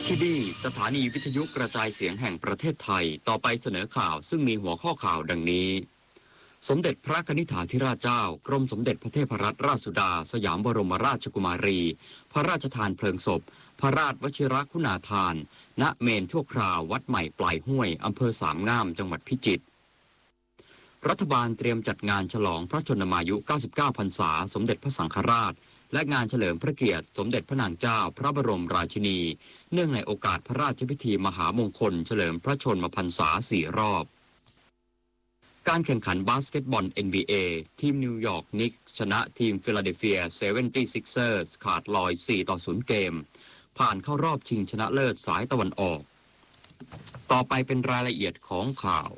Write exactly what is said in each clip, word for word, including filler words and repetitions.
ที่นี่สถานีวิทยุกระจายเสียงแห่งประเทศไทยต่อไปเสนอข่าวซึ่งมีหัวข้อข่าวดังนี้สมเด็จพระนิธิถาธิราชเจ้ากรมสมเด็จพระเทพรัตนราชสุดาสยามบรมราชกุมารีพระราชทานเพลิงศพพระราชวชิรคุณาทานณเมนชั่วคราววัดใหม่ปลายห้วยอำเภอสามงามจังหวัดพิจิตรรัฐบาลเตรียมจัดงานฉลองพระชนมายุเก้าสิบเก้าพรรษาสมเด็จพระสังฆราชและงานเฉลิมพระเกียรติสมเด็จพระนางเจ้าพระบรมราชินีเนื่องในโอกาสพระราชพิธีมหามงคลเฉลิมพระชนมพรรษาสี่รอบการแข่งขันบาสเกตบอล เอ็น บี เอ ทีมนิวยอร์กนิกส์ชนะทีมฟิลาเดลเฟีย เซเวนตี้ซิกเซอร์ส ขาดลอย สี่ต่อศูนย์ เกมผ่านเข้ารอบชิงชนะเลิศสายตะวันออกต่อไปเป็นรายละเอียดของข่าว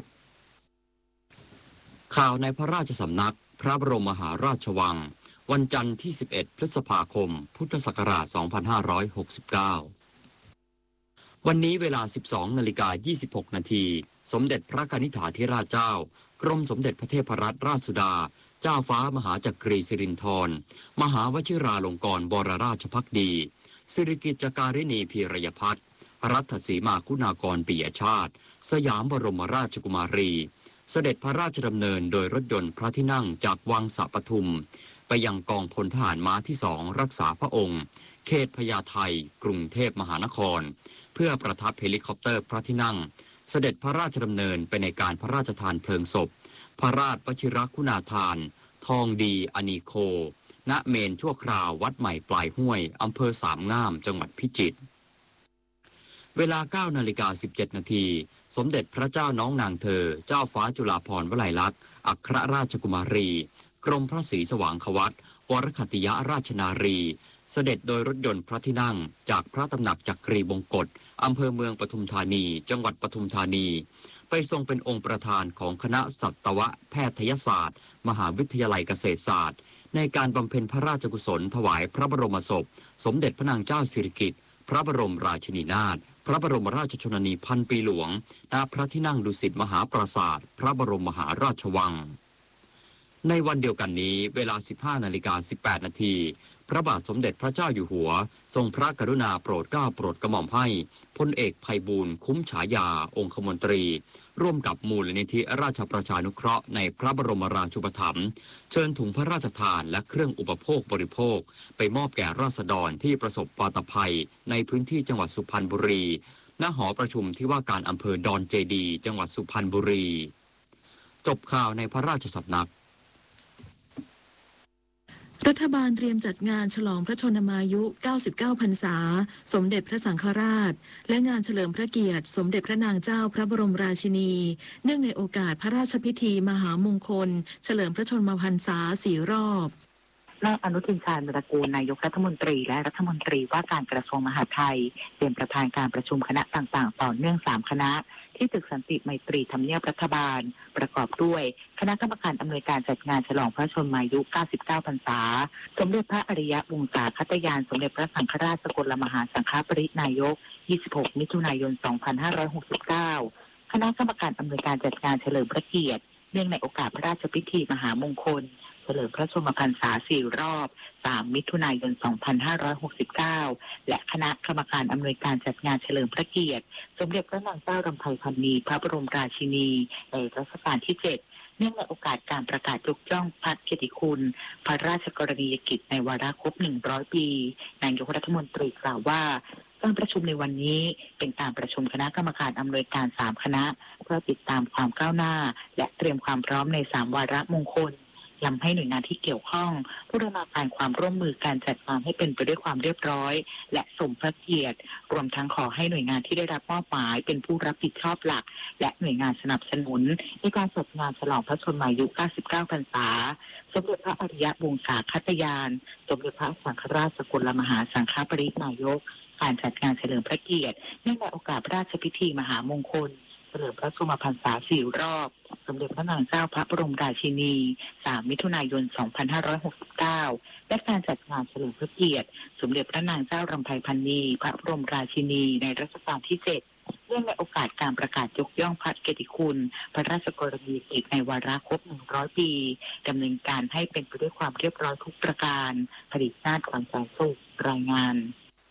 ข่าวในพระราชสำนักพระบรมมหาราชวังวันจันทร์ที่สิบเอ็ดพฤษภาคมพุทธศักราชสองพันห้าร้อยหกสิบเก้าวันนี้เวลา สิบสองนาฬิกายี่สิบหกนาทีสมเด็จพระนิธิถาธิราชเจ้ากรมสมเด็จพระเทพรัตนราชสุดาเจ้าฟ้ามหาจักรีสิรินธรมหาวชิราลงกรณ์บรราชภักดีสิริกิจการินีพีรยพัฒน์รัตสีมาคุณากรปิยชาติสยามบรมราชกุมารีเสด็จพระราชดำเนินโดยรถยนต์พระที่นั่งจากวังสะปทุมไปยังกองพลทหารม้าที่สองรักษาพระองค์เขตพญาไทกรุงเทพมหานครเพื่อประทับเฮลิคอปเตอร์พระที่นั่งเสด็จพระราชดำเนินไปในการพระราชทานเพลิงศพพระราชวชิรคุณาทานทองดีอนีโคณเมนชั่วคราววัดใหม่ปลายห้วยอำเภอสามงามจังหวัดพิจิตรเวลา เก้านาฬิกาสิบเจ็ดนาทีสมเด็จพระเจ้าน้องนางเธอเจ้าฟ้าจุฬาภรณ์วลัยลักษณ์อัครราชกุมารีกรมพระศรีสว่างควัตรวรคติยราชนารีเสด็จโดยรถยนต์พระที่นั่งจากพระตำหนักจักรีบงกฎอำเภอเมืองปทุมธานีจังหวัดปทุมธานีไปทรงเป็นองค์ประธานของคณะสัตวแพทยศาสตร์มหาวิทยาลัยเกษตรศาสตร์ในการบำเพ็ญพระราชกุศลถวายพระบรมศพสมเด็จพระนางเจ้าสิริกิติ์พระบรมราชินีนาถพระบรมราชชนนีพันปีหลวงณพระที่นั่งดุสิตมหาปราสาทพระบรมมหาราชวังในวันเดียวกันนี้เวลา สิบห้านาฬิกาสิบแปดนาทีพระบาทสมเด็จพระเจ้าอยู่หัวทรงพระกรุณาโปรดเกล้าโปรดกระหม่อมให้พลเอกไพบูลย์คุ้มฉายาองคมนตรีร่วมกับมูลนิธิราชประชานุเคราะห์ในพระบรมราชูปถัมภ์เชิญถุงพระราชทานและเครื่องอุปโภคบริโภคไปมอบแก่ราษฎรที่ประสบวาตภัยในพื้นที่จังหวัดสุพรรณบุรีณหอประชุมที่ว่าการอำเภอดอนเจดีจังหวัดสุพรรณบุรีจบข่าวในพระราชสำนักรัฐบาลเตรียมจัดงานฉลองพระชนมายุเก้าสิบเก้าพรรษาสมเด็จพระสังฆราชและงานเฉลิมพระเกียรติสมเด็จพระนางเจ้าพระบรมราชินีเนื่องในโอกาสพระราชพิธีมหามงคลเฉลิมพระชนมพรรษาสี่รอบนายอนุทินชาญวิรากูลนายกรัฐมนตรีและรัฐมนตรีว่าการกระทรวงมหาดไทยเป็นประธานการประชุมคณะต่างๆต่อเนื่องสามคณะที่ตึกสันติไมตรีทำเนียบรัฐบาลประกอบด้วยคณะกรรมการอำนวยการจัดงานฉลองพระชนมายุเก้าสิบเก้าพรรษาสมเด็จพระอริยวงศาคตยานสมเด็จพระสังฆราชสกลมหาสังฆปรินายกยี่สิบหกมิถุนายนสองพันห้าร้อยหกสิบเก้าคณะกรรมการอำนวยการจัดงานเฉลิมพระเกียรติเนื่องในโอกาสพระราชพิธีมหามงคลเฉลิมพระชนมพรรษาสี่รอบสามมิถุนายนสองพันห้าร้อยหกสิบเก้าและคณะกรรมการอำนวยการจัดงานเฉลิมพระเกียรติสมเด็จพระนางเจ้ารำไพพรรณีพระบรมราชินีในรัชกาลที่เจ็ดเนื่องในโอกาสการประกาศยกย่องพระเกียรติคุณพระราชกรณียกิจในวาระครบหนึ่งร้อยปีนายกรัฐมนตรีกล่าวว่าการประชุมในวันนี้เป็นการประชุมคณะกรรมการอำนวยการสามคณะเพื่อติดตามความก้าวหน้าและเตรียมความพร้อมในสามวาระมงคลย้ำให้หน่วยงานที่เกี่ยวข้องบูรณาการความร่วมมือการจัดงานให้เป็นไปด้วยความเรียบร้อยและสมพระเกียรติรวมทั้งขอให้หน่วยงานที่ได้รับมอบหมายเป็นผู้รับผิดชอบหลักและหน่วยงานสนับสนุนในการจัดงานฉลองพระชนมายุเก้าสิบเก้าพรรษาสมเด็จพระอริยวงศาคตยานสมเด็จพระสังฆราชสกลมหาสังฆปรินายกการจัดงานเฉลิมพระเกียรติเนื่องในโอกาสพระราชพิธีมหามงคลเฉลิมพระชนมพรรษาสี่รอบสมเด็จพระนางเจ้าพระบรมราชินีสามมิถุนายนสองพันห้าร้อยหกสิบเก้าและการจัดงานเฉลิมพระเกียรติสมเด็จพระนางเจ้ารำไพพรรณีพระบรมราชินีในรัชกาลที่เจ็ดเนื่องในโอกาสการประกาศยกย่องพระเกียรติคุณพระราชกรณียกิจในวาระครบหนึ่งร้อยปีดำเนินการให้เป็นไปด้วยความเรียบร้อยทุกประการผลิตนาฏขวัญใจสุขรายงาน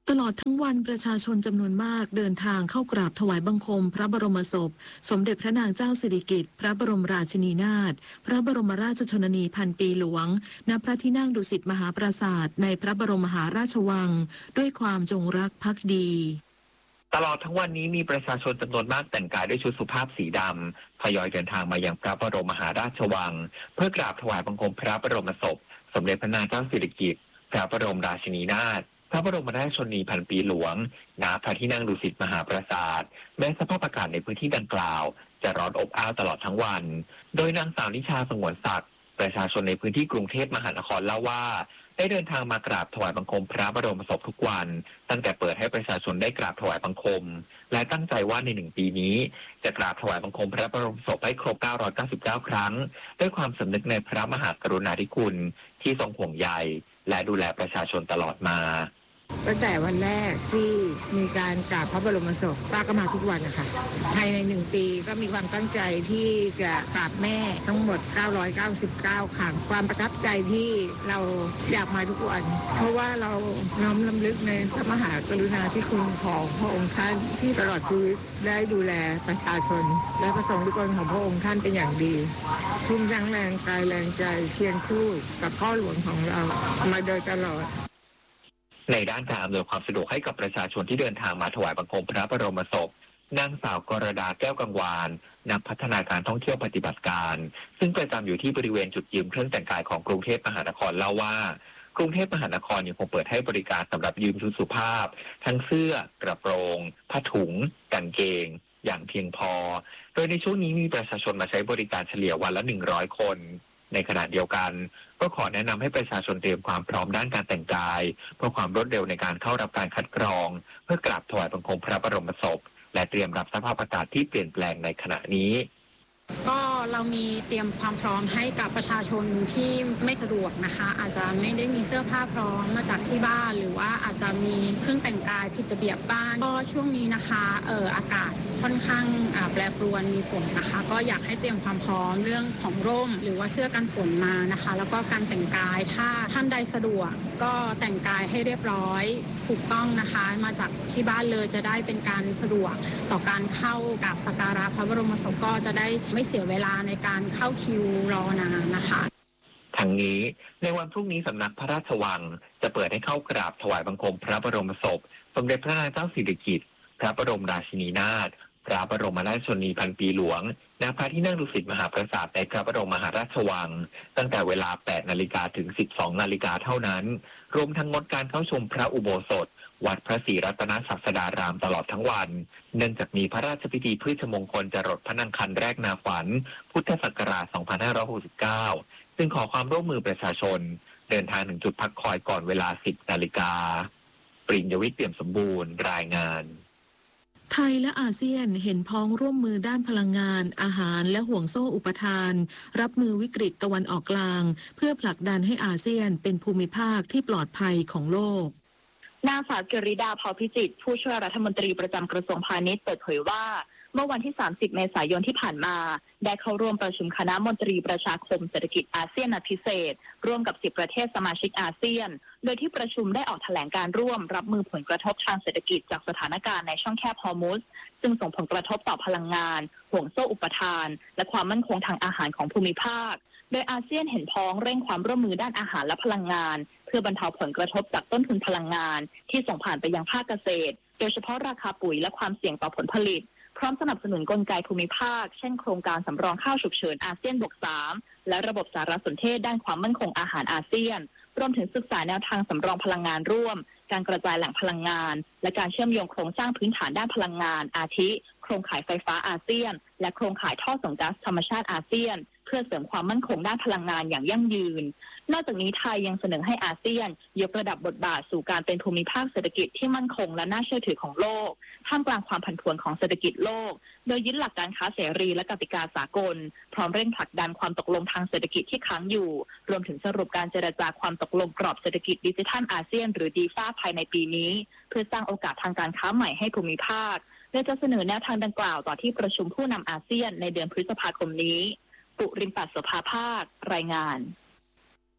ตลอดทั้งวันประชาชนจำนวนมากเดินทางเข้ากราบถวายบังคมพระบรมศพสมเด็จพระนางเจ้าสิริกิติ์พระบรมราชินีนาถพระบรมราชชนนีพันปีหลวงณพระที่นั่งดุสิตมหาปราสาทในพระบรมมหาราชวังด้วยความจงรักภักดีตลอดทั้งวันนี้มีประชาชนจำนวนมากแต่งกายด้วยชุดสุภาพสีดำทยอยเดินทางมายังพระบรมมหาราชวังเพื่อกราบถวายบังคมพระบรมศพสมเด็จพระนางเจ้าสิริกิติ์พระบรมราชินีนาถพระบรมราชชนนีพันปีหลวงณพระที่นั่งดุสิตมหาปราสาทแม้สภาพอากาศในพื้นที่ดังกล่าวจะร้อนอบอ้าวตลอดทั้งวันโดยนางสาวนิชาสงวนศักดิ์ประชาชนในพื้นที่กรุงเทพมหานครเล่าว่าได้เดินทางมากราบถวายบังคมพระบรมศพทุกวันตั้งแต่เปิดให้ประชาชนได้กราบถวายบังคมและตั้งใจว่าในหนึ่งปีนี้จะกราบถวายบังคมพระบรมศพให้ครบเก้าร้อยเก้าสิบเก้าครั้งด้วยความสำนึกในพระมหากรุณาธิคุณที่ทรงห่วงใยและดูแลประชาชนตลอดมาตั้งแต่วันแรกที่มีการกราบพระบรมศพป้าก็มาทุกวันนะคะภายในหนึ่งปีก็มีความตั้งใจที่จะกราบแม่ทั้งหมดเก้าร้อยเก้าสิบเก้าครั้งความประทับใจที่เราอยากมาทุกวันเพราะว่าเราน้อมรำลึกในพระมหากรุณาธิคุณของพระองค์ท่านที่ตลอดชีวิตได้ดูแลประชาชนและประสงค์นิกรของพระองค์ท่านเป็นอย่างดีทุ่มทั้งแรงกายแรงใจเคียงคู่กับพ่อหลวงของเรามาโดยตลอดในด้านการอำนวยความสะดวกให้กับประชาชนที่เดินทางมาถวายบังคมพระบรมศพนางสาวกรดาแก้วกังวานนักพัฒนาการท่องเที่ยวปฏิบัติการซึ่งประจำอยู่ที่บริเวณจุดยืมเครื่องแต่งกายของกรุงเทพมหานครเล่าว่ากรุงเทพมหานครยังคงเปิดให้บริการสำหรับยืมชุดสุภาพทั้งเสื้อกระโปรงผ้าถุงกางเกงอย่างเพียงพอโดยในช่วงนี้มีประชาชนมาใช้บริการเฉลี่ยวันละหนึ่งร้อยคนในขณะเดียวกันก็ขอแนะนำให้ประชาชนเตรียมความพร้อมด้านการแต่งกายเพื่อความรวดเร็วในการเข้ารับการคัดกรองเพื่อกราบถวายบังคมพระบรมศพและเตรียมรับสภาพอากาศที่เปลี่ยนแปลงในขณะนี้ก็เรามีเตรียมความพร้อมให้กับประชาชนที่ไม่สะดวกนะคะอาจจะไม่ได้มีเสื้อผ้าพร้อมมาจากที่บ้านหรือว่าอาจจะมีเครื่องแต่งกายผิดระเบียบบ้านก็ช่วงนี้นะคะเอ่ออากาศค่อนข้างแปรปรวนมีฝนนะคะก็อยากให้เตรียมความพร้อมเรื่องของร่มหรือว่าเสื้อกันฝนมานะคะแล้วก็การแต่งกายถ้าท่านใดสะดวกก็แต่งกายให้เรียบร้อยถูกต้องนะคะมาจากที่บ้านเลยจะได้เป็นการสะดวกต่อการเข้ากราบสักการะพระบรมศพก็จะได้ไม่เสียเวลาในการเข้าคิวรอนานนะคะทั้งนี้ในวันพรุ่งนี้สำนักพระราชวังจะเปิดให้เข้ากราบถวายบังคมพระบรมศพสมเด็จพระนางเจ้าสิริกิติ์พระบรมราชินีนาถพระบรมราชชนนีพันปีหลวงณพระที่นั่งดุสิตมหาปราสาทในพระบรมมหาราชวังตั้งแต่เวลา แปดนาฬิกา ถึง สิบสองนาฬิกาเท่านั้นรวมทั้งงดการเข้าชมพระอุโบสถวัดพระศรีรัตนศาสดารามตลอดทั้งวันเนื่องจากมีพระราชพิธีพฤชมงคลจรดพระนางคันแรกนาขวัญพุทธศักราช สองพันห้าร้อยหกสิบเก้า ซึ่งขอความร่วมมือประชาชนเดินทางถึงจุดพักคอยก่อนเวลา สิบนาฬิกาปริญญวิทย์เปี่ยมสมบูรณ์รายงานไทยและอาเซียนเห็นพ้องร่วมมือด้านพลังงานอาหารและห่วงโซ่อุปทานรับมือวิกฤตตะวันออกกลางเพื่อผลักดันให้อาเซียนเป็นภูมิภาคที่ปลอดภัยของโลกนางสาวกฤษดาเผ่าพิจิตรผู้ช่วยรัฐมนตรีประจำกระทรวงพาณิชย์เปิดเผยว่าเมื่อวันที่สามสิบเมษายนที่ผ่านมาได้เข้าร่วมประชุมคณะมนตรีประชาคมเศรษฐกิจอาเซียนนัดพิเศษร่วมกับสิบประเทศสมาชิกอาเซียนโดยที่ประชุมได้ออกแถลงการร่วมรับมือผลกระทบทางเศรษฐกิจจากสถานการณ์ในช่องแคบฮอร์มุซซึ่งส่งผลกระทบต่อพลังงานห่วงโซ่อุปทานและความมั่นคงทางอาหารของภูมิภาคโดยอาเซียนเห็นพ้องเร่งความร่วมมือด้านอาหารและพลังงานเพื่อบรรเทาผลกระทบจากต้นทุนพลังงานที่ส่งผ่านไปยังภาคเกษตรโดยเฉพาะราคาปุ๋ยและความเสี่ยงต่อผลผลิตพร้อมสนับสนุนกลไกภูมิภาคเช่นโครงการสำรองข้าวฉุกเฉินอาเซียนบวกสามและระบบสารสนเทศด้านความมั่นคงอาหารอาเซียนรวมถึงศึกษาแนวทางสำรองพลังงานร่วมการกระจายแหล่งพลังงานและการเชื่อมโยงโครงสร้างพื้นฐานด้านพลังงานอาทิโครงข่ายไฟฟ้าอาเซียนและโครงข่ายท่อส่งก๊าซธรรมชาติอาเซียนเพื่อเสริมความมั่นคงด้านพลังงานอย่างยั่งยืนนอกจากนี้ไทยยังเสนอให้อาเซียนยกระดับบทบาทสู่การเป็นภูมิภาคเศรษฐกิจที่มั่นคงและน่าเชื่อถือของโลกท่ามกลางความผันผวนของเศรษฐกิจโลกโดยยึดหลักการค้าเสรีและกติกาสากลพร้อมเร่งผลักดันความตกลงทางเศรษฐกิจที่ค้างอยู่รวมถึงสรุปการเจรจาความตกลงกรอบเศรษฐกิจดิจิทัลอาเซียนหรือดีฟ้าภายในปีนี้เพื่อสร้างโอกาสทางการค้าใหม่ให้ภูมิภาคโดยจะเสนอแนวทางดังกล่าวต่อที่ประชุมผู้นำอาเซียนในเดือนพฤษภาคมนี้ปุริมปัสสภาภาครายงาน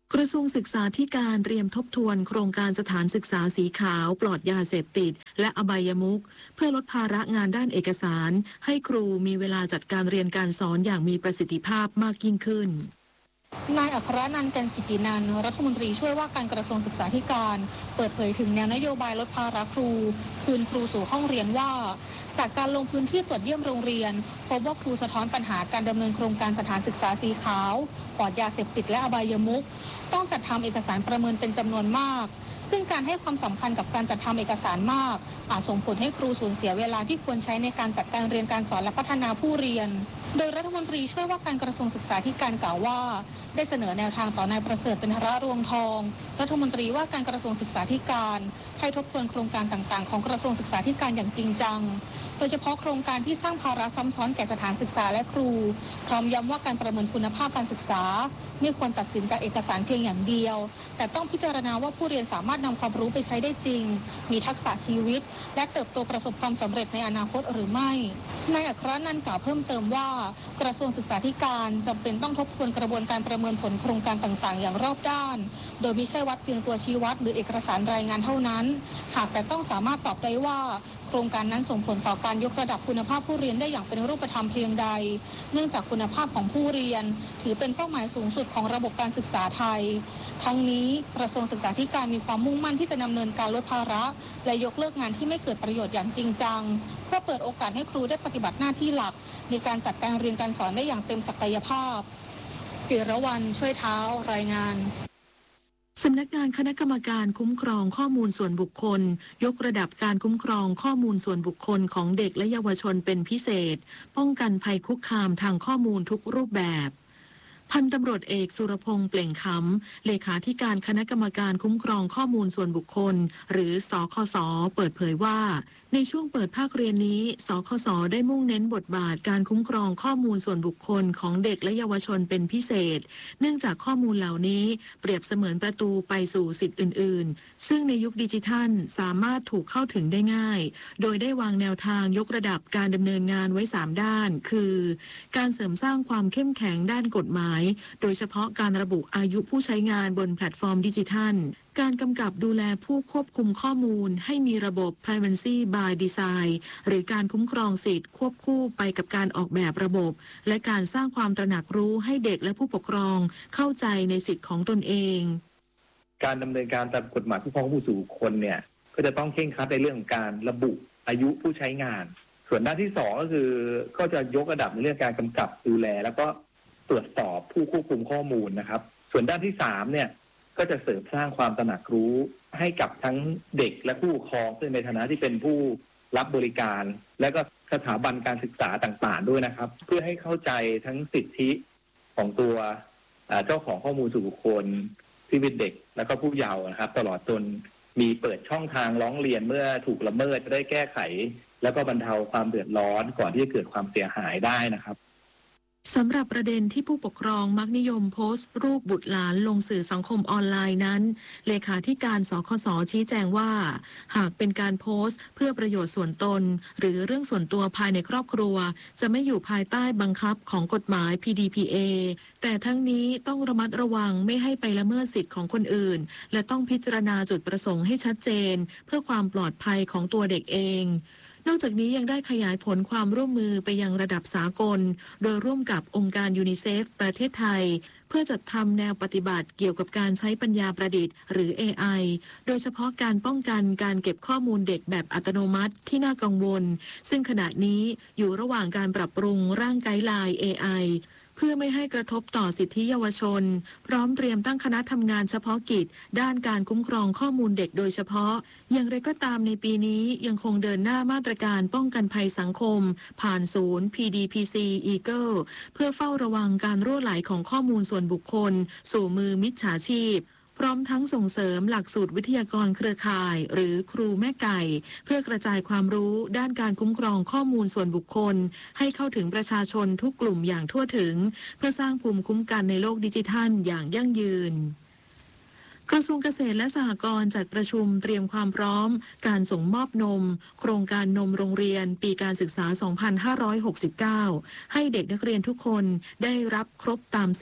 กระทรวงศึกษาธิการเตรียมทบทวนโครงการสถานศึกษาสีขาวปลอดยาเสพติดและอบายมุขเพื่อลดภาระงานด้านเอกสารให้ครูมีเวลาจัดการเรียนการสอนอย่างมีประสิทธิภาพมากยิ่งขึ้นนายอัครนันท์ กันกิตินันท์รัฐมนตรีช่วยว่าการกระทรวงศึกษาธิการเปิดเผยถึงแนวนโยบายลดภาระครูคืนครูสู่ห้องเรียนว่าจากการลงพื้นที่ตรวจเยี่ยมโรงเรียนพบว่าครูสะท้อนปัญหาการดำเนินโครงการสถานศึกษาสีขาวปลอดยาเสพติดและอบายมุขต้องจัดทำเอกสารประเมินเป็นจำนวนมากซึ่งการให้ความสำคัญกับการจัดทำเอกสารมากอาจส่งผลให้ครูสูญเสียเวลาที่ควรใช้ในการจัดการเรียนการสอนและพัฒนาผู้เรียนโดยรัฐมนตรีช่วยว่าการกระทรวงศึกษาธิการกล่าวว่าได้เสนอแนวทางต่อนายประเสริฐจันทรรวงทองรัฐมนตรีว่าการกระทรวงศึกษาธิการให้ทบทวนโครงการต่างๆของกระทรวงศึกษาธิการอย่างจริงจังโดยเฉพาะโครงการที่สร้างภาระซ้ำซ้อนแก่สถานศึกษาและครูพร้อมย้ำว่าการประเมินคุณภาพการศึกษาไม่ควรตัดสินจากเอกสารเพียงอย่างเดียวแต่ต้องพิจารณาว่าผู้เรียนสามารถนำความรู้ไปใช้ได้จริงมีทักษะชีวิตและเติบโตประสบความสำเร็จในอนาคตหรือไม่นายอัครนันท์กล่าวเพิ่มเติมว่ากระทรวงศึกษาธิการจำเป็นต้องทบทวนกระบวนการประเมินผลโครงการต่างๆอย่างรอบด้านโดยไม่ใช่วัดเพียงตัวชี้วัดหรือเอกสารรายงานเท่านั้นหากแต่ต้องสามารถตอบได้ว่าโครงการนั้นส่งผลต่อการยกระดับคุณภาพผู้เรียนได้อย่างเป็นรูปธรรมเพียงใดเนื่องจากคุณภาพของผู้เรียนถือเป็นเป้าหมายสูงสุดของระบบการศึกษาไทยทั้งนี้กระทรวงศึกษาธิการมีความมุ่งมั่นที่จะดำเนินการลดภาระและยกเลิกงานที่ไม่เกิดประโยชน์อย่างจริงจังเพื่อเปิดโอกาสให้ครูได้ปฏิบัติหน้าที่หลักในการจัดการเรียนการสอนได้อย่างเต็มศักยภาพจิรวรรณช่วยเท้ารายงานสำนักงานคณะกรรมการคุ้มครองข้อมูลส่วนบุคคลยกระดับการคุ้มครองข้อมูลส่วนบุคคลของเด็กและเยาวชนเป็นพิเศษป้องกันภัยคุกคามทางข้อมูลทุกรูปแบบพันตำรวจเอกสุรพงษ์เปล่งคำเลขาธิการคณะกรรมการคุ้มครองข้อมูลส่วนบุคคลหรือสคส.เปิดเผยว่าในช่วงเปิดภาคเรียนนี้สคส.ได้มุ่งเน้นบทบาทการคุ้มครองข้อมูลส่วนบุคคลของเด็กและเยาวชนเป็นพิเศษเนื่องจากข้อมูลเหล่านี้เปรียบเสมือนประตูไปสู่สิทธิ์อื่นๆซึ่งในยุคดิจิทัลสามารถถูกเข้าถึงได้ง่ายโดยได้วางแนวทางยกระดับการดำเนินงานไว้สามด้านคือการเสริมสร้างความเข้มแข็งด้านกฎหมายโดยเฉพาะการระบุอายุผู้ใช้งานบนแพลตฟอร์มดิจิทัลการกำกับดูแลผู้ควบคุมข้อมูลให้มีระบบ Privacy by Design หรือการคุ้มครองสิทธิ์ควบคู่ไปกับการออกแบบระบบและการสร้างความตระหนักรู้ให้เด็กและผู้ปกครองเข้าใจในสิทธิ์ของตนเองการดำเนินการตามกฎหมายคุ้มครองผู้สู่บุคคลเนี่ยก็จะต้องเคร่งครัดในเรื่องของการระบุอายุผู้ใช้งานส่วนด้านที่สองก็คือก็จะยกระดับในเรื่องการกำกับดูแลแล้วก็ตรวจสอบผู้ควบคุมข้อมูลนะครับส่วนด้านที่สามเนี่ยก็จะเสริมสร้างความตระหนักรู้ให้กับทั้งเด็กและผู้ปกครองซึ่งในฐานะที่เป็นผู้รับบริการและก็สถาบันการศึกษาต่างๆด้วยนะครับเพื่อให้เข้าใจทั้งสิทธิของตัวเจ้าของข้อมูลส่วนบุคคลที่เป็นเด็กและก็ผู้เยาว์นะครับตลอดจนมีเปิดช่องทางร้องเรียนเมื่อถูกละเมิดจะได้แก้ไขแล้วก็บรรเทาความเดือดร้อนก่อนที่จะเกิดความเสียหายได้นะครับสำหรับประเด็นที่ผู้ปกครองมักนิยมโพสต์รูปบุตรหลานลงสื่อสังคมออนไลน์นั้นเลขาธิการสคส.ชี้แจงว่าหากเป็นการโพสต์เพื่อประโยชน์ส่วนตนหรือเรื่องส่วนตัวภายในครอบครัวจะไม่อยู่ภายใต้บังคับของกฎหมาย พี ดี พี เอ แต่ทั้งนี้ต้องระมัดระวังไม่ให้ไปละเมิดสิทธิ์ของคนอื่นและต้องพิจารณาจุดประสงค์ให้ชัดเจนเพื่อความปลอดภัยของตัวเด็กเองนอกจากนี้ยังได้ขยายผลความร่วมมือไปยังระดับสากลโดยร่วมกับองค์การยูนิเซฟประเทศไทยเพื่อจัดทำแนวปฏิบัติเกี่ยวกับการใช้ปัญญาประดิษฐ์หรือ เอ ไอ โดยเฉพาะการป้องกันการเก็บข้อมูลเด็กแบบอัตโนมัติที่น่ากังวลซึ่งขณะนี้อยู่ระหว่างการปรับปรุงร่างไกด์ไลน์ เอ ไอเพื่อไม่ให้กระทบต่อสิทธิเยาวชนพร้อมเตรียมตั้งคณะทำงานเฉพาะกิจด้านการคุ้มครองข้อมูลเด็กโดยเฉพาะอย่างไรก็ตามในปีนี้ยังคงเดินหน้ามาตรการป้องกันภัยสังคมผ่านศูนย์ พี ดี พี ซี Eagle เพื่อเฝ้าระวังการรั่วไหลของข้อมูลส่วนบุคคลสู่มือมิจฉาชีพพร้อมทั้งส่งเสริมหลักสูตรวิทยากรเครือข่ายหรือครูแม่ไก่เพื่อกระจายความรู้ด้านการคุ้มครองข้อมูลส่วนบุคคลให้เข้าถึงประชาชนทุกกลุ่มอย่างทั่วถึงเพื่อสร้างภูมิคุ้มกันในโลกดิจิทัลอย่างยั่งยืนกระทรวงเกษตรและสหกรณ์จัดประชุมเตรียมความพร้อมการส่งมอบนมโครงการนมโรงเรียนปีการศึกษา สองพันห้าร้อยหกสิบเก้า ให้เด็กนักเรียนทุกคนได้รับครบตามสิทธิ์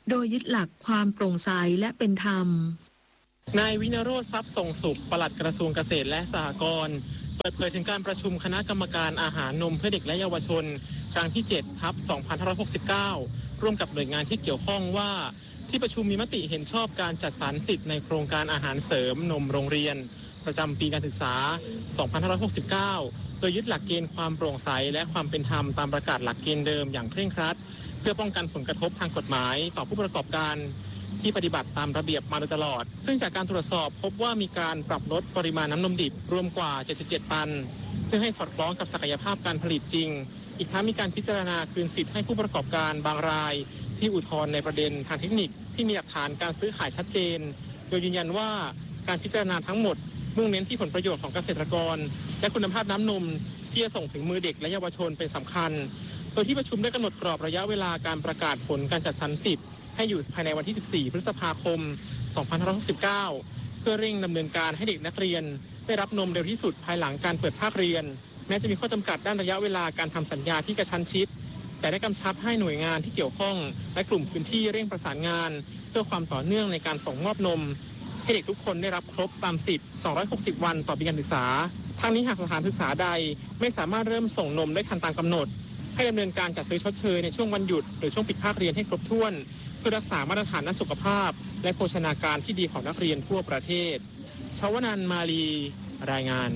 โดยยึดหลักความโปร่งใสและเป็นธรรมนายวินโรจน์ทรัพย์ส่งสุขปลัดกระทรวงเกษตรและสหกรณ์เปิดเผยถึงการประชุมคณะกรรมการอาหารนมเพื่อเด็กและเยาวชนครั้งที่เจ็ดทับสองพันห้าร้อยหกสิบเก้าร่วมกับหน่วยงานที่เกี่ยวข้องว่าที่ประชุมมีมติเห็นชอบการจัดสรรสิทธิ์ในโครงการอาหารเสริมนมโรงเรียนประจำปีการศึกษาสองพันห้าร้อยหกสิบเก้าโดยยึดหลักเกณฑ์ความโปร่งใสและความเป็นธรรมตามประกาศหลักเกณฑ์เดิมอย่างเคร่งครัดเพื่อป้องกันผลกระทบทางกฎหมายต่อผู้ประกอบการที่ปฏิบัติตามระเบียบมาโดยตลอดซึ่งจากการตรวจสอบพบว่ามีการปรับลดปริมาณน้ำนมดิบรวมกว่าเจ็ดสิบเจ็ดตันเพื่อให้สอดคล้องกับศักยภาพการผลิตจริงอีกทั้งมีการพิจารณาคืนสิทธิ์ให้ผู้ประกอบการบางรายที่อุทธรณ์ในประเด็นทางเทคนิคที่มีหลักฐานการซื้อขายชัดเจนโดยยืนยันว่าการพิจารณาทั้งหมดมุ่งเน้นที่ผลประโยชน์ของเกษตรกรและคุณภาพน้ำนมที่จะส่งถึงมือเด็กและเยาวชนเป็นสำคัญโดยที่ประชุมได้กำหนดกรอบระยะเวลาการประกาศผลการจัดสรรสิทธิ์ให้อยู่ภายในวันที่สิบสี่พฤษภาคมสองพันห้าร้อยหกสิบเก้าเพื่อเร่งดำเนินการให้เด็กนักเรียนได้รับนมเร็วที่สุดภายหลังการเปิดภาคเรียนแม้จะมีข้อจำกัดด้านระยะเวลาการทำสัญญาที่กระชั้นชิดแต่ได้กำชับให้หน่วยงานที่เกี่ยวข้องและกลุ่มพื้นที่เร่งประสานงานเพื่อความต่อเนื่องในการส่งมอบนมให้เด็กทุกคนได้รับครบตามสิทธิ์สองร้อยหกสิบวันต่อปีการศึกษาทั้งนี้หากสถานศึกษาใดไม่สามารถเริ่มส่งนมได้ทันตามกำหนดให้ดำเนินการจัดซื้อชดเชยในช่วงวันหยุดหรือช่วงปิดภาคเรียนให้ครบถ้วนเพื่อรักษามาตรฐานด้านสุขภาพและโภชนาการที่ดีของนักเรียนทั่วประเทศชวนันท์มาลีรายงาน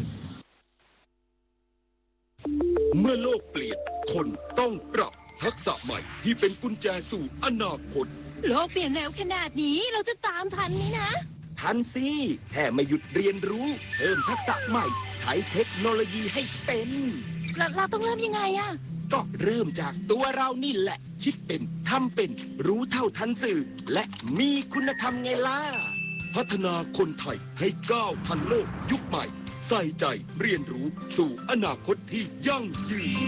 เมื่อโลกเปลี่ยนคนต้องปรับทักษะใหม่ที่เป็นกุญแจสู่อนาคตโลกเปลี่ยนเร็วขนาดนี้เราจะตามทันนี้นะทันสิแค่ไม่หยุดเรียนรู้เพิ่มทักษะใหม่ใช้เทคโนโลยีให้เป็นเราเราต้องเริ่มยังไงอะก็เริ่มจากตัวเรานี่แหละคิดเป็นทำเป็นรู้เท่าทันสื่อและมีคุณธรรมไงล่ะพัฒนาคนไทยให้ก้าวทันโลกยุคใหม่ใส่ใจเรียนรู้สู่อนาคตที่ยั่งยืน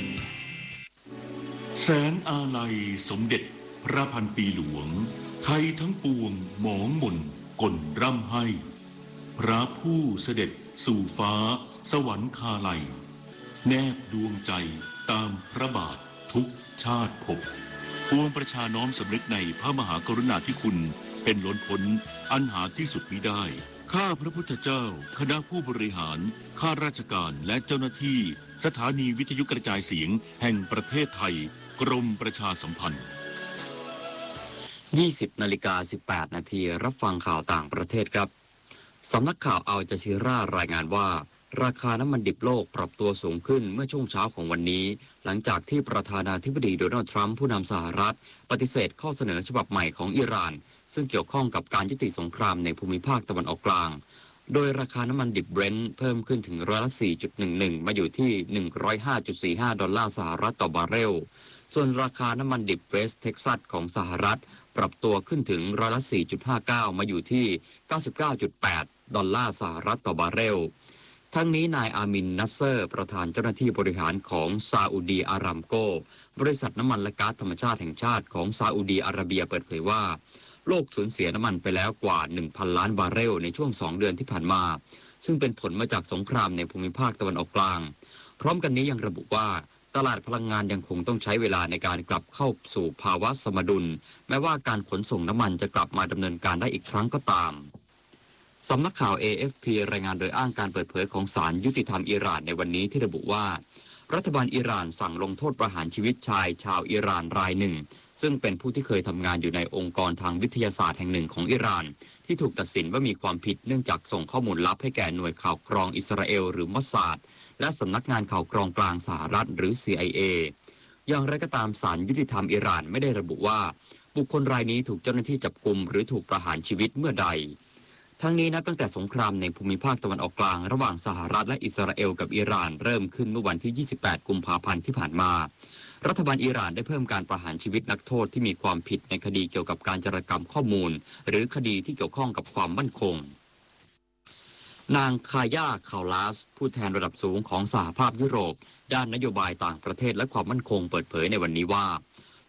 แสนอาลัยสมเด็จพระพันปีหลวงไทยทั้งปวงหมองมนกลร่ำให้พระผู้เสด็จสู่ฟ้าสวรรคาลัยแนบดวงใจตามพระบาททุกชาติภพปวงประชาน้อมสำนึกในพระมหากรุณาธิคุณเป็นล้นพ้นอันหาที่สุดมิได้ข้าพระพุทธเจ้าคณะผู้บริหารข้าราชการและเจ้าหน้าที่สถานีวิทยุกระจายเสียงแห่งประเทศไทยกรมประชาสัมพันธ์ยี่สิบนาฬิกาสิบแปดนาทีรับฟังข่าวต่างประเทศครับสำนักข่าวอัลจาซีรารายงานว่าราคาน้ำมันดิบโลกปรับตัวสูงขึ้นเมื่อช่วงเช้าของวันนี้หลังจากที่ประธานาธิบดีโดนัลด์ทรัมป์ผู้นำสหรัฐปฏิเสธข้อเสนอฉบับใหม่ของอิหร่านซึ่งเกี่ยวข้องกับการยุติสงครามในภูมิภาคตะวันออกกลางโดยราคาน้ำมันดิบเบรนท์เพิ่มขึ้นถึงร้อยละ สี่จุดหนึ่งหนึ่ง มาอยู่ที่ หนึ่งร้อยห้าจุดสี่ห้า ดอลลาร์สหรัฐต่อบาร์เรลส่วนราคาน้ำมันดิบเวสต์เท็กซัสของสหรัฐปรับตัวขึ้นถึงร้อยละ สี่จุดห้าเก้า มาอยู่ที่ เก้าสิบเก้าจุดแปด ดอลลาร์สหรัฐต่อบาร์เรลทั้งนี้นายอามินนัสเซอร์ประธานเจ้าหน้าที่บริหารของซาอุดีอารามโกบริษัทน้ำมันและก๊าซธรรมชาติแห่งชาติของซาอุดีอาระเบียเปิดเผยว่าโลกสูญเสียน้ำมันไปแล้วกว่า หนึ่งพัน ล้านบาร์เรลในช่วงสองเดือนที่ผ่านมาซึ่งเป็นผลมาจากสงครามในภูมิภาคตะวันออกกลางพร้อมกันนี้ยังระบุว่าตลาดพลังงานยังคงต้องใช้เวลาในการกลับเข้าสู่ภาวะสมดุลแม้ว่าการขนส่งน้ำมันจะกลับมาดำเนินการได้อีกครั้งก็ตามสำนักข่าว เอ เอฟ พี รายงานโดยอ้างการเปิดเผยของศาลยุติธรรมอิหร่านในวันนี้ที่ระบุว่ารัฐบาลอิหร่านสั่งลงโทษประหารชีวิตชายชาวอิหร่านรายหนึ่งซึ่งเป็นผู้ที่เคยทำงานอยู่ในองค์กรทางวิทยาศาสตร์แห่งหนึ่งของอิหร่านที่ถูกตัดสินว่ามีความผิดเนื่องจากส่งข้อมูลลับให้แก่หน่วยข่าวกรองอิสราเอลหรือมอสซาดและสำนักงานข่าวกรองกลางสหรัฐหรือ ซี ไอ เอ อย่างไรก็ตามศาลยุติธรรมอิหร่านไม่ได้ระบุว่าบุคคลรายนี้ถูกเจ้าหน้าที่จับกุมหรือถูกประหารชีวิตเมื่อใดทั้งนี้นับตั้งแต่สงครามในภูมิภาคตะวันออกกลางระหว่างสหรัฐและอิสราเอลกับอิหร่านเริ่มขึ้นเมื่อวันที่ยี่สิบแปดกุมภาพันธ์ที่ผ่านมารัฐบาลอิหร่านได้เพิ่มการประหารชีวิตนักโทษที่มีความผิดในคดีเกี่ยวกับการจารกรรมข้อมูลหรือคดีที่เกี่ยวข้องกับความมั่นคงนางคาย่าคาวลาสผู้แทนระดับสูงของสหภาพยุโรปด้านนโยบายต่างประเทศและความมั่นคงเปิดเผยในวันนี้ว่า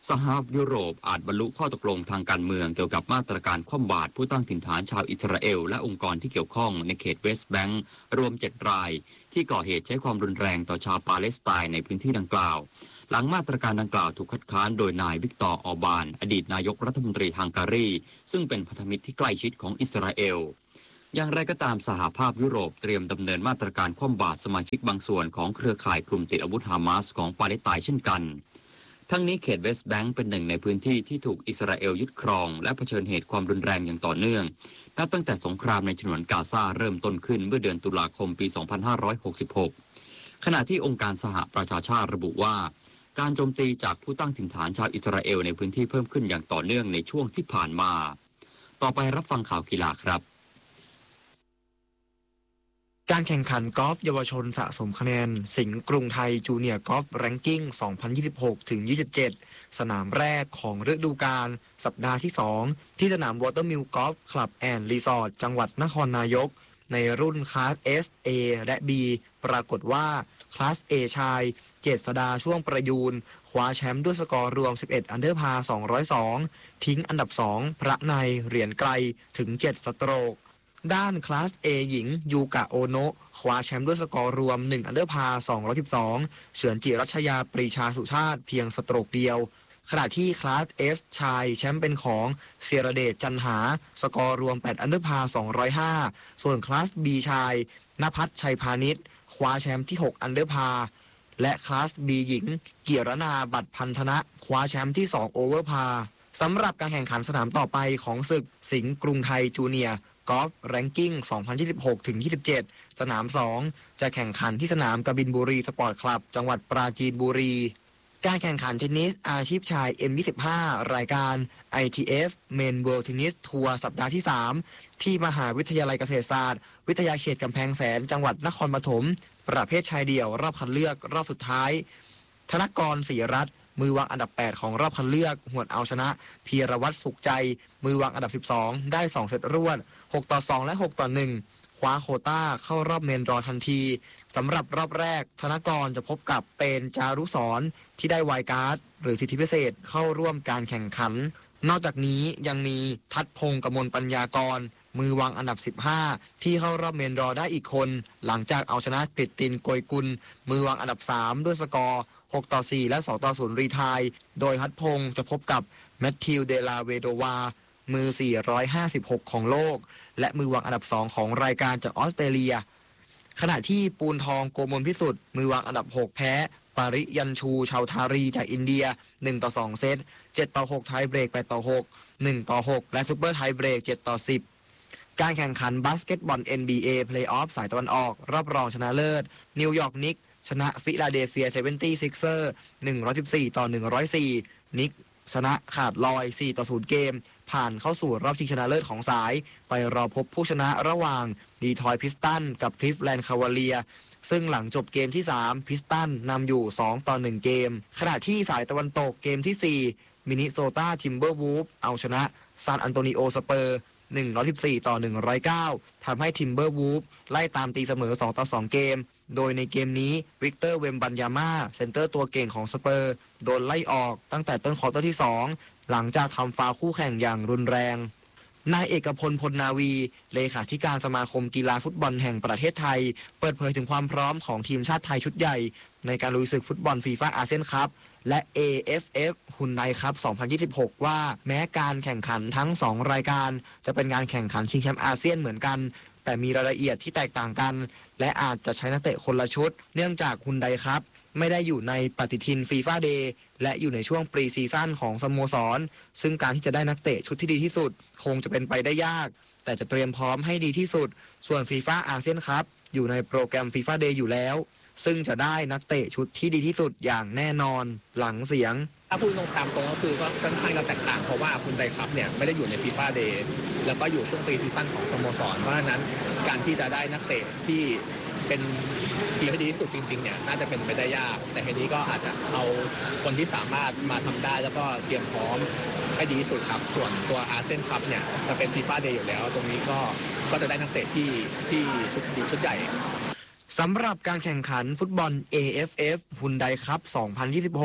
สหภาพยุโรปอาจบรรลุข้อตกลงทางการเมืองเกี่ยวกับมาตรการคว่ำบาตรผู้ตั้งถิ่นฐานชาวอิสราเอลและองค์กรที่เกี่ยวข้องในเขตเวสต์แบงก์รวมเจ็ดรายที่ก่อเหตุใช้ความรุนแรงต่อชาวปาเลสไตน์ในพื้นที่ดังกล่าวหลังมาตรการดังกล่าวถูกคัดค้านโดยนายวิกตอร์ ออร์บานอดีตนายกรัฐมนตรีฮังการีซึ่งเป็นพันธมิตรที่ใกล้ชิดของอิสราเอลอย่างไรก็ตามสหภาพยุโรปเตรียมดำเนินมาตรการคว่ำบาตรสมาชิกบางส่วนของเครือข่ายกลุ่มติดอาวุธฮามาสของปาเลสไตน์เช่นกันทั้งนี้เขตเวสต์แบงก์เป็นหนึ่งในพื้นที่ที่ถูกอิสราเอลยึดครองและเผชิญเหตุความรุนแรงอย่างต่อเนื่องนับตั้งแต่สงครามในฉนวนกาซาเริ่มต้นขึ้นเมื่อเดือนตุลาคมปี สองพันห้าร้อยหกสิบหก ขณะที่องค์การสหประชาชาติระบุว่าการโจมตีจากผู้ตั้งถิ่นฐานชาวอิสราเอลในพื้นที่เพิ่มขึ้นอย่างต่อเนื่องในช่วงที่ผ่านมาต่อไปรับฟังข่าวกีฬาครับการแข่งขันกอล์ฟเยาวชนสะสมคะแนนสิงห์กรุงไทยจูเนียร์กอล์ฟแรงกิ้ง สองพันยี่สิบหกถึงยี่สิบเจ็ด สนามแรกของฤดูกาลสัปดาห์ที่ สอง ที่สนามวอเตอร์มิลกอล์ฟคลับแอนด์รีสอร์ทจังหวัดนครนายกในรุ่นคลาส เอส เอ และ B ปรากฏว่าคลาส A ชายเจษฎาช่วงประยูนคว้าแชมป์ด้วยสกอร์รวมสิบเอ็ดอันเดอร์พาร์สองร้อยสองทิ้งอันดับสองพระในเหรียญไกลถึงเจ็ดสโตรกด้านคลาส A หญิงยูกะโอโนะคว้าแชมป์ด้วยสกอร์รวมหนึ่งอันเดอร์พาร์สองร้อยสิบสองเฉือนจิรัชยาปรีชาสุชาติเพียงสโตรกเดียวขณะที่คลาส S ชายแชมป์เป็นของเสียระเดชจันหาสกอร์รวมแปดอันเดอร์พาร์สองร้อยห้าส่วนคลาส B ชายณภัทรชัยพาณิชย์คว้าแชมป์ที่หกอันเดอร์พาร์และคลาส B หญิงเกียรนาบัตรพันธนะคว้าแชมป์ที่สองโอเวอร์พาร์สำหรับการแข่งขันสนามต่อไปของศึกสิงห์กรุงไทยจูเนียร์กอล์ฟแรงกิ้ง สองพันยี่สิบหกถึงยี่สิบเจ็ด สนาม สอง จะแข่งขันที่สนามกบินบุรีสปอร์ตคลับจังหวัดปราจีนบุรีการแข่งขันเทนนิสอาชีพชาย เอ็ม ยี่สิบห้า รายการ ไอ ที เอฟ Men World Tennis Tour สัปดาห์ที่ สาม ที่มหาวิทยาลัยเกษตรศาสตร์วิทยาเขตกำแพงแสนจังหวัดนครปฐมประเภทชายเดี่ยวรอบคัดเลือกรอบสุดท้ายธนกรศรีรัตน์มือวางอันดับแปดของรอบคัดเลือกหวดเอาชนะพีรวัตรสุขใจมือวางอันดับสิบสองได้สองเซตรวดหกต่อสองและหกต่อหนึ่งคว้าโควต้าเข้ารอบเมนรอทันทีสำหรับรอบแรกธนกรจะพบกับเปนจารุสรที่ได้ไวการ์ดหรือสิทธิพิเศษเข้าร่วมการแข่งขันนอกจากนี้ยังมีทัดพงษ์กมลปัญญากรมือวางอันดับสิบห้าที่เข้ารอบเมนรอได้อีกคนหลังจากเอาชนะกฤตตินโกยกุลมือวางอันดับสามด้วยสกอร์หกต่อสี่และสองต่อศูนย์รีไทร์โดยทัดพงษ์จะพบกับแมทธิวเดลาเวโดวามือสี่ร้อยห้าสิบหกของโลกและมือวางอันดับสองของรายการจากออสเตรเลียขณะที่ปูนทองโกมลพิสุทธิ์มือวางอันดับหกแพ้ปาริยันชูชาวทารีจากอินเดียหนึ่งต่อสองเซตเจ็ดต่อหกไทยเบรกแปดต่อหก หนึ่งต่อหกและซุปเปอร์ไทยเบรกเจ็ดต่อสิบการแข่งขันบาสเกตบอล เอ็น บี เอ Playoff สายตะวันออกรอบรองชนะเลิศนิวยอร์กนิกชนะฟิลาเดลเฟีย เซเวนตี้ซิกเซอร์ หนึ่งร้อยสิบสี่ต่อหนึ่งร้อยสี่นิกชนะขาดลอยสี่ต่อศูนย์เกมผ่านเข้าสู่รอบชิงชนะเลิศของสายไปรอพบผู้ชนะระหว่างดีทรอยต์พิสตันกับคลิฟแลนด์คาวาเลียซึ่งหลังจบเกมที่สามพิสตันนำอยู่สองต่อหนึ่งเกมขณะที่สายตะวันตกเกมที่สี่มินนิโซตาทิมเบอร์วูฟเอาชนะซานอันโตนิโอสเปอร์หนึ่งร้อยสิบสี่ต่อหนึ่งร้อยเก้าทำให้ทิมเบอร์วูฟไล่ตามตีเสมอสองต่อสองเกมโดยในเกมนี้วิกเตอร์เวมบันยาม่าเซนเตอร์ตัวเก่งของสเปอร์โดนไล่ออกตั้งแต่ต้นควอเตอร์ที่สองหลังจากทำฟาวล์คู่แข่งอย่างรุนแรงนายเอกพลพลนาวีเลขาธิการสมาคมกีฬาฟุตบอลแห่งประเทศไทยเปิดเผยถึงความพร้อมของทีมชาติไทยชุดใหญ่ในการลุยศึกฟุตบอลฟีฟ่าอาเซียนคัพและ เอ เอฟ เอฟ ฮุนไดคัพ สองพันยี่สิบหก ว่าแม้การแข่งขันทั้งสองรายการจะเป็นการแข่งขันชิงแชมป์อาเซียนเหมือนกันแต่มีรายละเอียดที่แตกต่างกันและอาจจะใช้นักเตะคนละชุดเนื่องจากฮุนไดคัพไม่ได้อยู่ในปฏิทินฟีฟ่าเดย์และอยู่ในช่วงปรีซีซั่นของสโมสรซึ่งการที่จะได้นักเตะชุดที่ดีที่สุดคงจะเป็นไปได้ยากแต่จะเตรียมพร้อมให้ดีที่สุดส่วนฟีฟ่าอาเซียนคัพอยู่ในโปรแกรมฟีฟ่าเดย์อยู่แล้วซึ่งจะได้นักเตะชุดที่ดีที่สุดอย่างแน่นอนหลังเสียงถ้าพูดตรงตามตรงก็คือก็ค่อนข้างจะแตกต่างเพราะว่าคุณไดคัพเนี่ยไม่ได้อยู่ในฟีฟ่าเดย์แล้วก็อยู่ช่วงปรีซีซั่นของสโมสรเพราะฉะนั้นการที่จะได้นักเตะที่เป็นทีมที่ดีที่สุดจริงๆเนี่ยน่าจะเป็นไปได้ยากแต่ทีนี้ก็อาจจะเอาคนที่สามารถมาทำได้แล้วก็เตรียมพร้อมให้ดีที่สุดครับส่วนตัวอาเซียนคัพเนี่ยจะเป็นฟีฟ่าเดย์อยู่แล้วตรงนี้ก็ก็จะได้นักเตะที่ที่ชุดดีชุดใหญ่สำหรับการแข่งขันฟุตบอล เอ เอฟ เอฟ ฮุนไดคัพ สองพันยี่สิบหก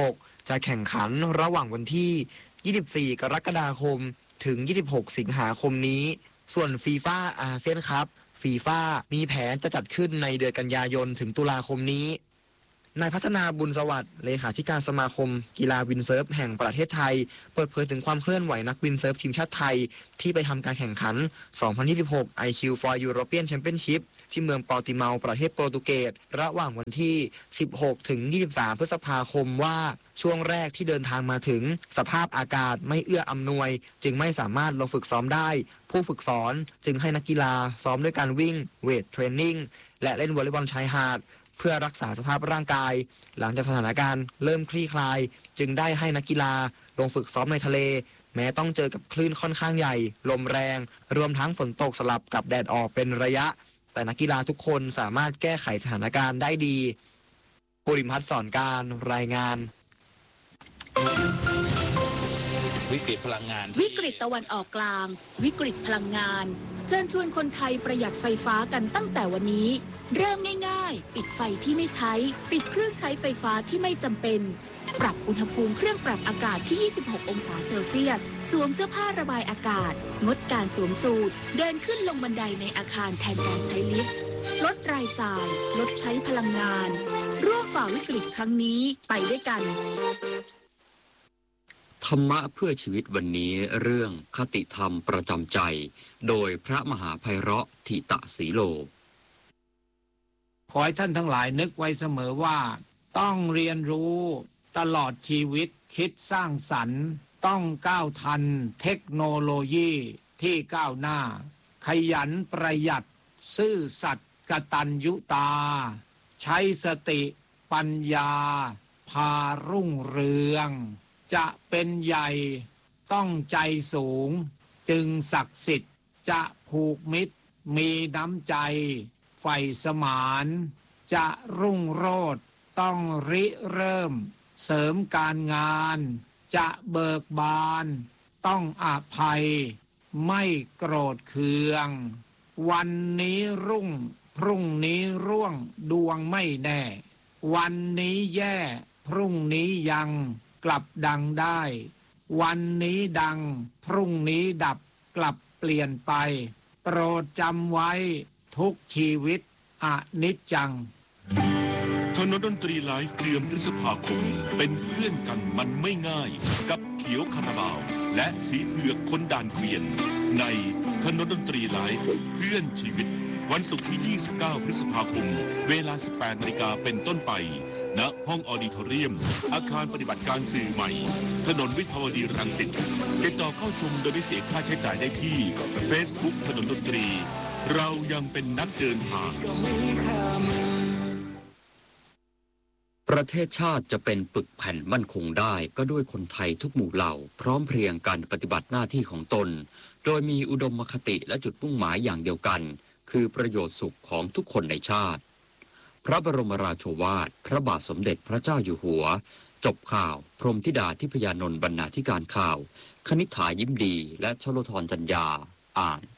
จะแข่งขันระหว่างวันที่ ยี่สิบสี่ กรกฎาคมถึง ยี่สิบหก สิงหาคมนี้ส่วนฟีฟ่าอาเซียนคัพฟีฟ่ามีแผนจะจัดขึ้นในเดือนกันยายนถึงตุลาคมนี้นายพัฒนาบุญสวัสดิ์เลขาธิการสมาคมกีฬาวินเซิร์ฟแห่งประเทศไทยเปิดเผยถึงความเคลื่อนไหวนักวินเซิร์ฟทีมชาติไทยที่ไปทำการแข่งขัน สองพันยี่สิบหก ไอ คิว for European Championship ที่เมืองปอร์ติเมาประเทศโปรตุเกสระหว่างวันที่ สิบหก ถึง ยี่สิบสาม พฤษภาคมว่าช่วงแรกที่เดินทางมาถึงสภาพอากาศไม่เอื้ออำนวยจึงไม่สามารถลงฝึกซ้อมได้ผู้ฝึกสอนจึงให้นักกีฬาซ้อมด้วยการวิ่งเวทเทรนนิ่งและเล่นวอลเลย์บอลชายหาดเพื่อรักษาสภาพร่างกายหลังจากสถานการณ์เริ่มคลี่คลายจึงได้ให้นักกีฬาลงฝึกซ้อมในทะเลแม้ต้องเจอกับคลื่นค่อนข้างใหญ่ลมแรงรวมทั้งฝนตกสลับกับแดดออกเป็นระยะแต่นักกีฬาทุกคนสามารถแก้ไขสถานการณ์ได้ดีภูริพัฒน์สอนการรายงานวิกฤตพลังงานวิกฤตตะวันออกกลางวิกฤตพลังงานเชิญชวนคนไทยประหยัดไฟฟ้ากันตั้งแต่วันนี้เริ่มง่ายๆปิดไฟที่ไม่ใช้ปิดเครื่องใช้ไฟฟ้าที่ไม่จำเป็นปรับอุณหภูมิเครื่องปรับอากาศที่ยี่สิบหกองศาเซลเซียสสวมเสื้อผ้าระบายอากาศงดการสวมสูทเดินขึ้นลงบันไดในอาคารแทนการใช้ลิฟต์ลดรายจ่ายลดใช้พลังงานร่วมฝ่าวิกฤตครั้งนี้ไปด้วยกันธรรมะเพื่อชีวิตวันนี้เรื่องคติธรรมประจำใจโดยพระมหาไพเราะธิตสีโลขอให้ท่านทั้งหลายนึกไว้เสมอว่าต้องเรียนรู้ตลอดชีวิตคิดสร้างสรรค์ต้องก้าวทันเทคโนโลยีที่ก้าวหน้าขยันประหยัดซื่อสัตย์กตัญญูตาใช้สติปัญญาพารุ่งเรืองจะเป็นใหญ่ต้องใจสูงจึงศักดิ์สิทธิ์จะผูกมิตรมีน้ำใจใฝ่สมานจะรุ่งโรจน์ต้องริเริ่มเสริมการงานจะเบิกบานต้องอภัยไม่โกรธเคืองวันนี้รุ่งพรุ่งนี้ร่วงดวงไม่แน่วันนี้แย่พรุ่งนี้ยังกลับดังได้วันนี้ดังพรุ่งนี้ดับกลับเปลี่ยนไปโปรดจำไว้ทุกชีวิตอนิจจังถนนดนตรีไลฟ์เดือนพฤษภาคมเป็นเพื่อนกันมันไม่ง่ายกับเขียวคาราบาวและสีเผือกคนด่านเกวียนในถนนดนตรีไลฟ์เพื่อนชีวิตวันศุกร์ที่ยี่สิบเก้าพฤษภาคมเวลา สิบแปดนาฬิกาเป็นต้นไปณห้องออดิทอเรียมอาคารปฏิบัติการสื่อใหม่ถนนวิภาวดีรังสิตติดต่อเข้าชมโดยไม่เสียค่าใช้จ่ายได้ที่ Facebook ถนนดนตรีเรายังเป็นนักเดินทางประเทศชาติจะเป็นปึกแผ่นมั่นคงได้ก็ด้วยคนไทยทุกหมู่เหล่าพร้อมเพรียงกันปฏิบัติหน้าที่ของตนโดยมีอุดมคติและจุดมุ่งหมายอย่างเดียวกันคือประโยชน์สุขของทุกคนในชาติพระบรมราโชวาทพระบาทสมเด็จพระเจ้าอยู่หัวจบข่าวพรหมธิดาทิพยานนท์บรรณาธิการข่าวคณิษฐายิ้มดีและชโลธรจัญญาอ่าน